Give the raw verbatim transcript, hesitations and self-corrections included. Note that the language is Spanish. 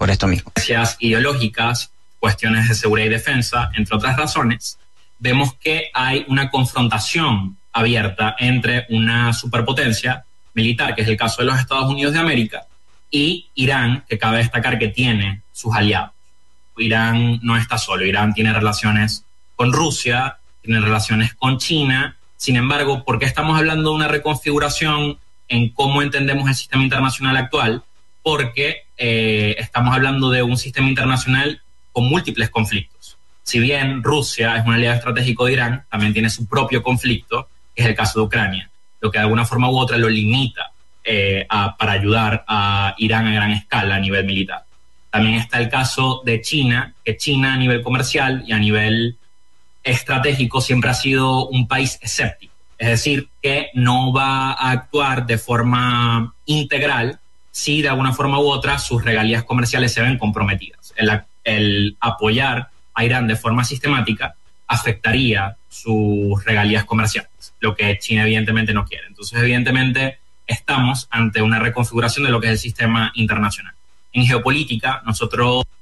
por esto mismo. Ideológicas, cuestiones de seguridad y defensa, entre otras razones, vemos que hay una confrontación abierta entre una superpotencia militar, que es el caso de los Estados Unidos de América, y Irán, que cabe destacar que tiene sus aliados. Irán no está solo, Irán tiene relaciones con Rusia, tiene relaciones con China. Sin embargo, ¿por qué estamos hablando de una reconfiguración en cómo entendemos el sistema internacional actual? Porque eh, estamos hablando de un sistema internacional con múltiples conflictos. Si bien Rusia es un aliado estratégico de Irán, también tiene su propio conflicto, que es el caso de Ucrania, lo que de alguna forma u otra lo limita eh, a, para ayudar a Irán a gran escala a nivel militar. También está el caso de China, que China a nivel comercial y a nivel estratégico siempre ha sido un país escéptico, es decir, que no va a actuar de forma integral si de alguna forma u otra sus regalías comerciales se ven comprometidas. El, el apoyar a Irán de forma sistemática afectaría sus regalías comerciales, lo que China evidentemente no quiere. Entonces, evidentemente, estamos ante una reconfiguración de lo que es el sistema internacional. En geopolítica, nosotros